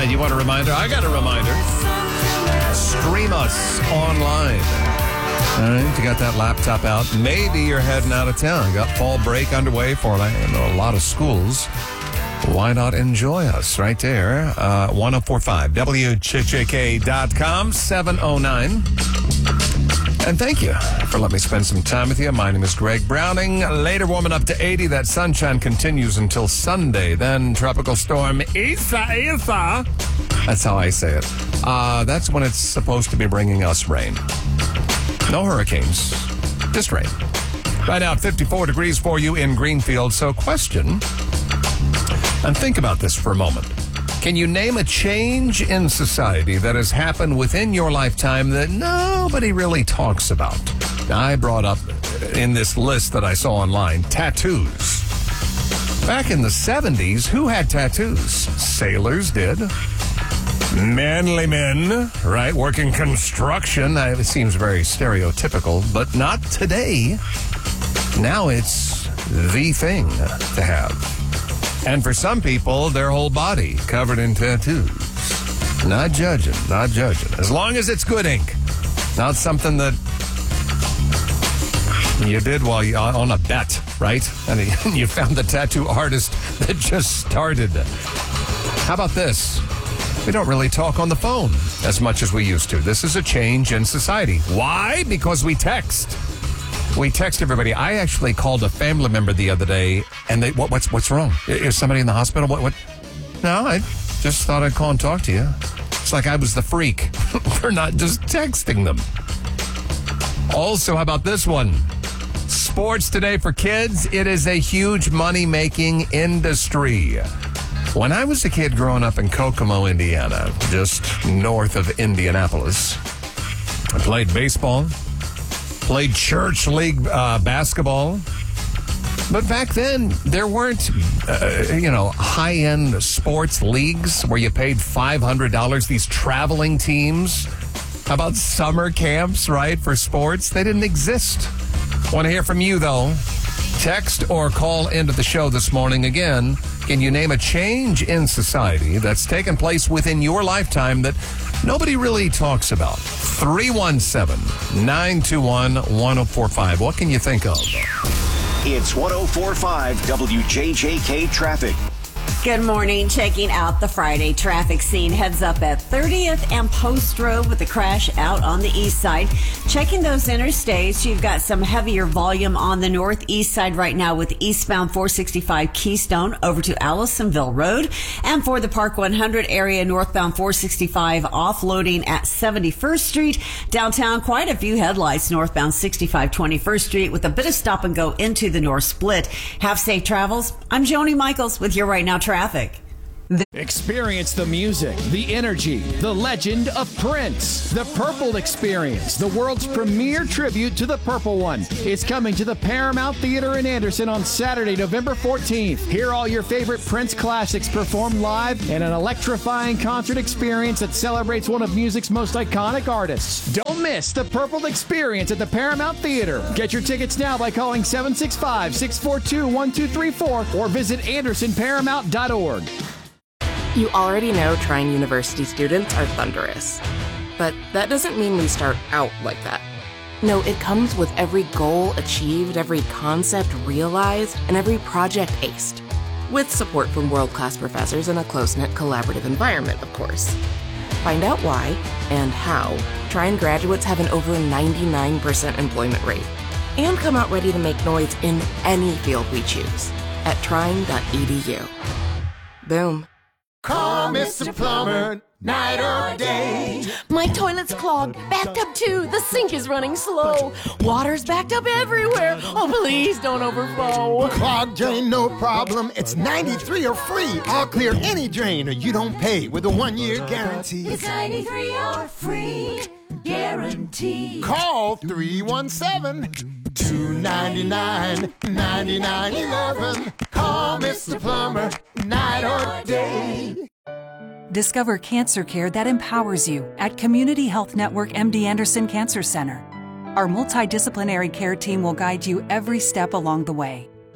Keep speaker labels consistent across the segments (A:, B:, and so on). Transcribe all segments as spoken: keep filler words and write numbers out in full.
A: And you want a reminder? I got a reminder. Stream us online. All right, you got that laptop out. Maybe you're heading out of town. Got fall break underway for I know, a lot of schools. Why not enjoy us right there? Uh, ten forty-five W J J K dot com, seven oh nine. And thank you for letting me spend some time with you. My name is Greg Browning. Later warming up to eighty. That sunshine continues until Sunday. Then tropical storm Isa, Isa. That's how I say it. Uh, that's when it's supposed to be bringing us rain. No hurricanes, just rain. Right now, fifty-four degrees for you in Greenfield. So question, and think about this for a moment. Can you name a change in society that has happened within your lifetime that nobody really talks about? Now, I brought up in this list that I saw online, tattoos. Back in the seventies, who had tattoos? Sailors did. Manly men, right, working construction. It seems very stereotypical, but not today. Now it's the thing to have. And for some people, their whole body covered in tattoos. Not judging, not judging. As long as it's good ink. Not something that you did while you on a bet, right? And you found the tattoo artist that just started. How about this? We don't really talk on the phone as much as we used to. This is a change in society. Why? Because we text. We text everybody. I actually called a family member the other day, and they, what, what's what's wrong? Is somebody in the hospital? What? What? No, I just thought I'd call and talk to you. It's like I was the freak for not just texting them. Also, how about this one? Sports today for kids. It is a huge money-making industry. When I was a kid growing up in Kokomo, Indiana, just north of Indianapolis, I played baseball, played church league uh, basketball. But back then, there weren't, uh, you know, high-end sports leagues where you paid five hundred dollars, these traveling teams. How about summer camps, right, for sports? They didn't exist. Want to hear from you, though. Text or call into the show this morning. Again, can you name a change in society that's taken place within your lifetime that nobody really talks about? three one seven, nine two one, one oh four five. What can you think of?
B: It's ten forty-five W J J K Traffic.
C: Good morning. Checking out the Friday traffic scene. Heads up at thirtieth and Post Road with the crash out on the east side. Checking those interstates, you've got some heavier volume on the northeast side right now with eastbound four sixty-five Keystone over to Allisonville Road. And for the Park one hundred area, northbound four sixty-five offloading at seventy-first Street. Downtown, quite a few headlights northbound sixty-five twenty-first Street with a bit of stop and go into the north split. Have safe travels. I'm Joni Michaels with your Right Now Traffic.
D: Experience the music, the energy, the legend of Prince. The Purple Experience, the world's premier tribute to the Purple One, is coming to the Paramount Theater in Anderson on Saturday, November fourteenth. Hear all your favorite Prince classics performed live in an electrifying concert experience that celebrates one of music's most iconic artists. Don't miss the Purple Experience at the Paramount Theater. Get your tickets now by calling seven six five, six four two, one two three four or visit anderson paramount dot org.
E: You already know Trine University students are thunderous. But that doesn't mean we start out like that. No, it comes with every goal achieved, every concept realized, and every project aced. With support from world-class professors in a close-knit collaborative environment, of course. Find out why and how Trine graduates have an over ninety-nine percent employment rate. And come out ready to make noise in any field we choose at trine dot e d u. Boom.
F: Call Mister Plumber, night or day.
G: My toilet's clogged, backed up too, the sink is running slow. Water's backed up everywhere, oh please don't overflow.
F: Clogged drain, no problem, it's ninety-three or free. I'll clear any drain or you don't pay with a one-year guarantee.
H: It's ninety-three or free, guarantee.
F: Call three one seven, two nine nine, nine nine one one. Call Mister Plumber, night or day.
I: Discover cancer care that empowers you at Community Health Network M D Anderson Cancer Center. Our multidisciplinary care team will guide you every step along the way.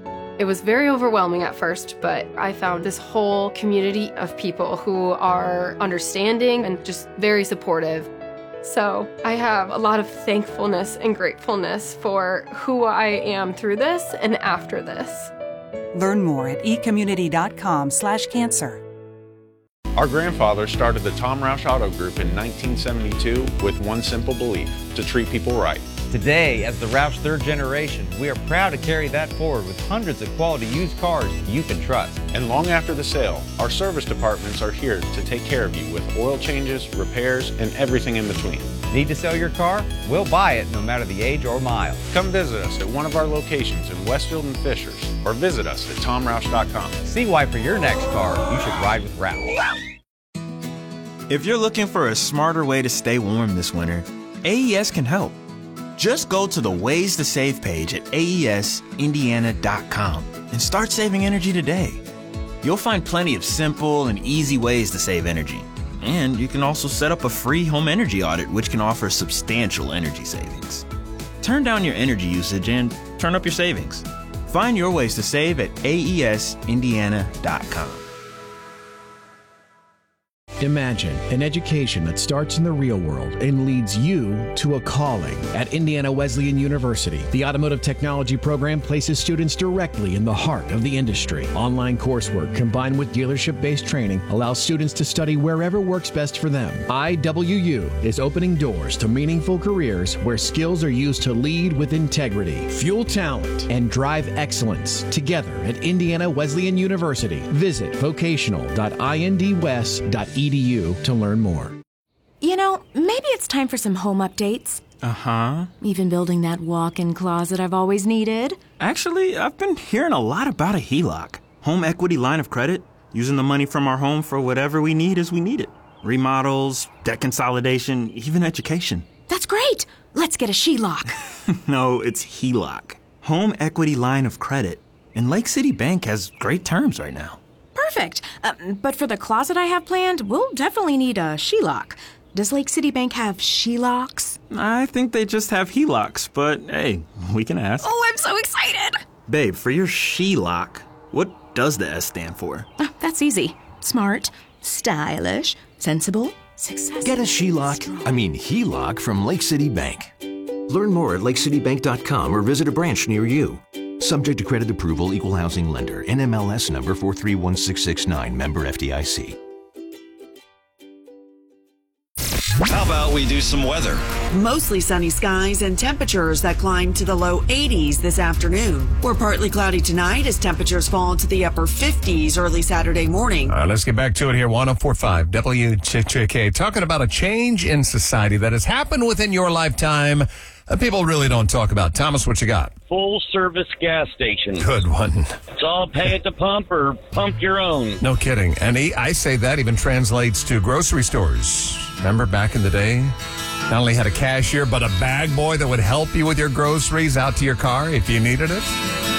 J: It was very overwhelming at first, but I found this whole community of people who are understanding and just very supportive. So I have a lot of thankfulness and gratefulness for who I am through this and after this.
I: Learn more at ecommunity.com slash cancer.
K: Our grandfather started the Tom Roush Auto Group in nineteen seventy-two with one simple belief: to treat people right.
L: Today, as the Roush third generation, we are proud to carry that forward with hundreds of quality used cars you can trust.
K: And long after the sale, our service departments are here to take care of you with oil changes, repairs, and everything in between.
L: Need to sell your car? We'll buy it no matter the age or mile.
K: Come visit us at one of our locations in Westfield and Fishers, or visit us at tom roush dot com.
L: See why for your next car, you should ride with Roush.
M: If you're looking for a smarter way to stay warm this winter, A E S can help. Just go to the Ways to Save page at A E S Indiana dot com and start saving energy today. You'll find plenty of simple and easy ways to save energy. And you can also set up a free home energy audit, which can offer substantial energy savings. Turn down your energy usage and turn up your savings. Find your ways to save at A E S Indiana dot com.
D: Imagine an education that starts in the real world and leads you to a calling. At Indiana Wesleyan University, the Automotive Technology program places students directly in the heart of the industry. Online coursework combined with dealership-based training allows students to study wherever works best for them. I W U is opening doors to meaningful careers where skills are used to lead with integrity, fuel talent, and drive excellence. Together at Indiana Wesleyan University, visit vocational dot I N D west dot E D U to learn more.
G: You know, maybe it's time for some home updates.
M: Uh-huh.
G: Even building that walk-in closet I've always needed.
M: Actually, I've been hearing a lot about a H E L O C. Home equity line of credit. Using the money from our home for whatever we need as we need it. Remodels, debt consolidation, even education.
G: That's great! Let's get a She Lock.
M: No, it's H E L O C. Home equity line of credit. And Lake City Bank has great terms right now.
G: Perfect. Uh, but for the closet I have planned, we'll definitely need a She Lock. Does Lake City Bank have She Locks?
M: I think they just have H E L O Cs, but hey, we can ask.
G: Oh, I'm so excited!
M: Babe, for your She Lock, what does the S stand for?
G: Oh, that's easy. Smart, stylish, sensible, successful.
N: Get a She Lock, I mean H E L O C from Lake City Bank. Learn more at lake city bank dot com or visit a branch near you. Subject to credit approval, equal housing lender, N M L S number four three one six six nine, member F D I C.
O: How about we do some weather?
P: Mostly sunny skies and temperatures that climb to the low eighties this afternoon. We're partly cloudy tonight as temperatures fall into the upper fifties early Saturday morning.
A: All right, let's get back to it here. one oh four point five W J J K. Talking about a change in society that has happened within your lifetime that people really don't talk about. Thomas, what you got?
Q: Full service gas station.
A: Good one.
Q: It's all pay at the pump or pump your own.
A: No kidding. And he, I say that even translates to grocery stores. Remember back in the day? Not only had a cashier, but a bag boy that would help you with your groceries out to your car if you needed it.